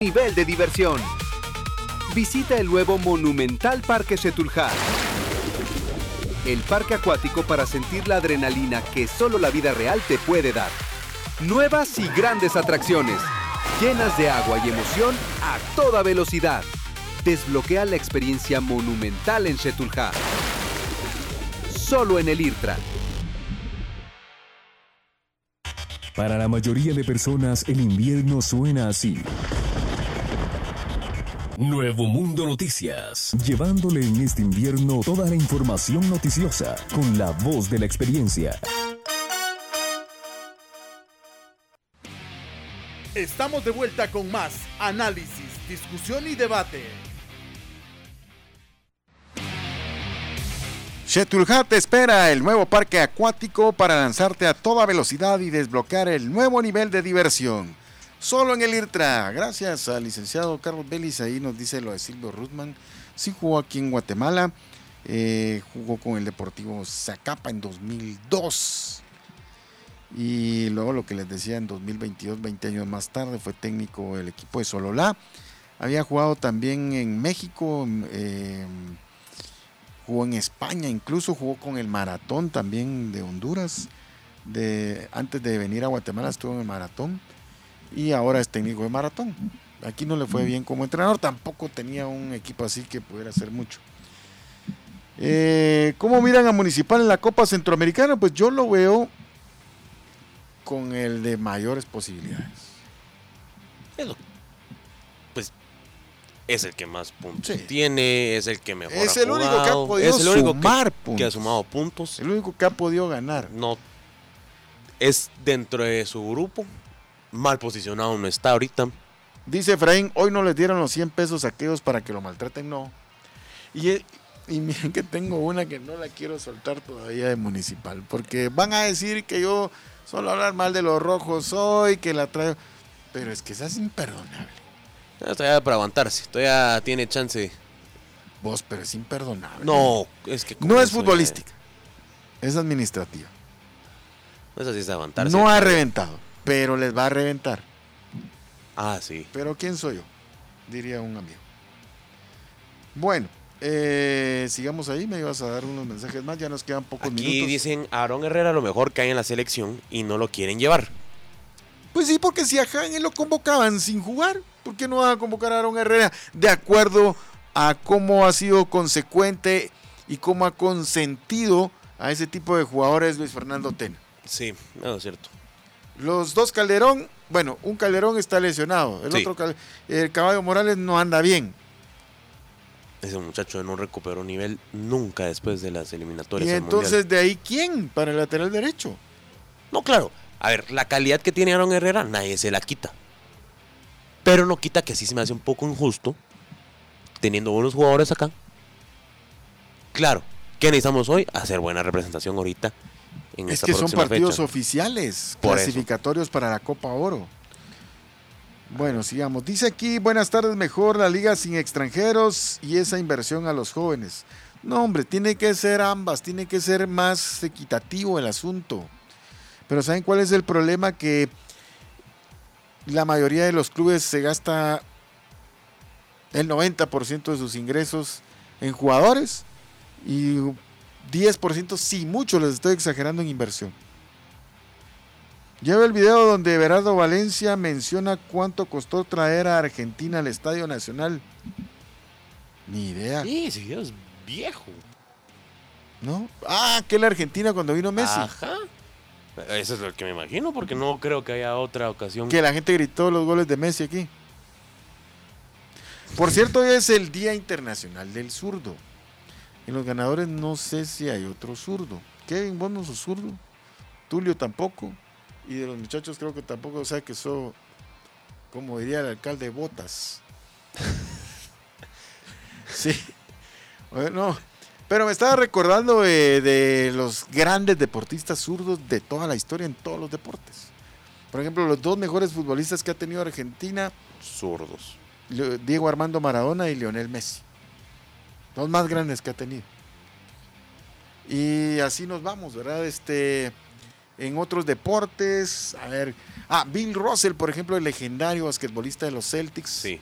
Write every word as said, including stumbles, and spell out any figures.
Nivel de diversión. Visita el nuevo monumental Parque Xetulhá. El parque acuático para sentir la adrenalina que solo la vida real te puede dar. Nuevas y grandes atracciones, llenas de agua y emoción a toda velocidad. Desbloquea la experiencia monumental en Xetulhá. Solo en el IRTRA. Para la mayoría de personas, el invierno suena así. Nuevo Mundo Noticias. Llevándole en este invierno toda la información noticiosa con la voz de la experiencia. Estamos de vuelta con más análisis, discusión y debate. Xetulhá te espera, el nuevo parque acuático para lanzarte a toda velocidad y desbloquear el nuevo nivel de diversión. Solo en el IRTRA. Gracias al licenciado Carlos Vélez, ahí nos dice lo de Silvio Ruthman. Sí jugó aquí en Guatemala, eh, jugó con el Deportivo Zacapa en dos mil dos. Y luego lo que les decía, en dos mil veintidós, veinte años más tarde, fue técnico del equipo de Sololá. Había jugado también en México, eh, jugó en España, incluso jugó con el Maratón también de Honduras. De, antes de venir a Guatemala estuvo en el Maratón. Y ahora es técnico de Maratón. Aquí no le fue bien como entrenador, tampoco tenía un equipo así que pudiera hacer mucho. Eh, ¿Cómo miran a Municipal en la Copa Centroamericana? Pues yo lo veo con el de mayores posibilidades. Pues es el que más puntos Sí. tiene, es el que mejor Es ha el único que ha jugado, podido es el único sumar que, puntos. que ha sumado puntos. El único que ha podido ganar. No es dentro de su grupo. Mal posicionado no está ahorita. Dice Efraín, hoy no les dieron los cien pesos a aquellos para que lo maltraten, no. Y, y miren que tengo una que no la quiero soltar todavía de Municipal, porque van a decir que yo solo hablar mal de los rojos hoy, que la traigo, pero es que esa es imperdonable. Ya todavía para aguantarse, todavía tiene chance. Vos, pero es imperdonable. No, es que No es eso futbolística, es administrativa. ya- Eso sí es de aguantarse. No ha reventado, pero les va a reventar. Ah, sí. Pero ¿quién soy yo? Diría un amigo. Bueno, eh, sigamos ahí, me ibas a dar unos mensajes más, ya nos quedan pocos Aquí minutos. dicen a Aarón Herrera lo mejor que hay en la selección y no lo quieren llevar. Pues sí, porque si a Jaime lo convocaban sin jugar, ¿por qué no van a convocar a Aarón Herrera? De acuerdo a cómo ha sido consecuente y cómo ha consentido a ese tipo de jugadores Luis Fernando Tena. Sí, no es cierto. Los dos Calderón, bueno, un Calderón está lesionado, el Sí. otro, Cal- el Caballo Morales no anda bien. Ese muchacho no recuperó nivel nunca después de las eliminatorias. Y del entonces Mundial. de ahí, ¿quién para el lateral derecho? No, claro. A ver, la calidad que tiene Aarón Herrera, nadie se la quita. Pero no quita que sí se me hace un poco injusto, teniendo buenos jugadores acá. Claro, ¿qué necesitamos hoy? Hacer buena representación ahorita. En Es esta que son próxima partidos fecha. oficiales, Por clasificatorios para la Copa Oro. Bueno, sigamos. Dice aquí, buenas tardes, mejor la liga sin extranjeros y esa inversión a los jóvenes. No, hombre, tiene que ser ambas, tiene que ser más equitativo el asunto. Pero ¿saben cuál es el problema? Que la mayoría de los clubes se gasta el noventa por ciento de sus ingresos en jugadores y diez por ciento, si mucho, les estoy exagerando, en inversión. Lleva el video donde Everardo Valencia menciona cuánto costó traer a Argentina al Estadio Nacional. Ni idea, Sí, sí, es viejo. ¿no? Ah, aquel Argentina cuando vino Messi. Ajá. Eso es lo que me imagino, porque no creo que haya otra ocasión. Que la gente gritó los goles de Messi aquí. Por cierto, hoy es el Día Internacional del Zurdo. En los ganadores no sé si hay otro zurdo. Kevin, vos no sos zurdo. Tulio tampoco. Y de los muchachos creo que tampoco. O sea que sos, como diría el alcalde, botas. Sí. Bueno, pero me estaba recordando de, de los grandes deportistas zurdos de toda la historia en todos los deportes. Por ejemplo, los dos mejores futbolistas que ha tenido Argentina, Zurdos. Diego Armando Maradona y Lionel Messi. Los más grandes que ha tenido. Y así nos vamos, ¿verdad? Este, En otros deportes, a ver, ah, Bill Russell, por ejemplo, el legendario basquetbolista de los Celtics, Sí.